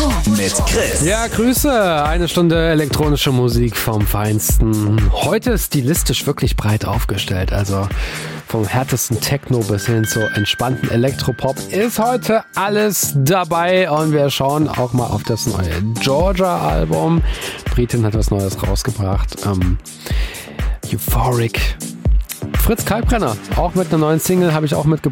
mit Chris. Ja, Grüße. Eine Stunde elektronische Musik vom Feinsten. Heute stilistisch wirklich breit aufgestellt. Also vom härtesten Techno bis hin zu entspannten Elektropop ist heute alles dabei. Und wir schauen auch mal auf das neue Georgia-Album. Britin hat was Neues rausgebracht. Euphoric. Fritz Kalkbrenner, auch mit einer neuen Single, habe ich auch mitgebracht.